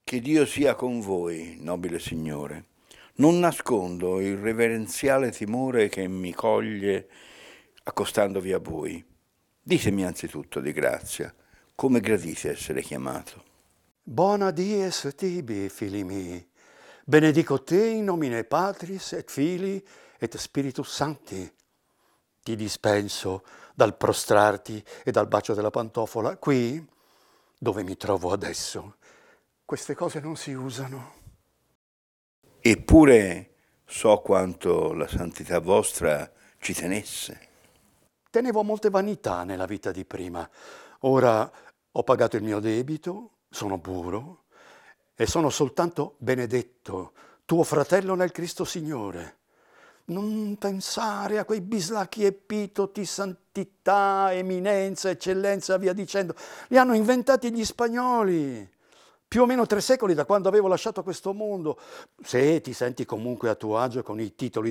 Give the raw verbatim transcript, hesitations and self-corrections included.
Che Dio sia con voi, nobile Signore. Non nascondo il reverenziale timore che mi coglie accostandovi a voi. Ditemi anzitutto di grazia, come gradite essere chiamato. Bona dies tibi, fili miei. Benedico te in nomine Patris et Filii et Spiritus Sancti. Ti dispenso dal prostrarti e dal bacio della pantofola qui, dove mi trovo adesso. Queste cose non si usano. Eppure so quanto la santità vostra ci tenesse. Tenevo molte vanità nella vita di prima. Ora ho pagato il mio debito, sono puro e sono soltanto benedetto, tuo fratello nel Cristo Signore. Non pensare a quei bislacchi epitoti, santità, eminenza, eccellenza, via dicendo. Li hanno inventati gli spagnoli. Più o meno tre secoli da quando avevo lasciato questo mondo. Se ti senti comunque a tuo agio con i titoli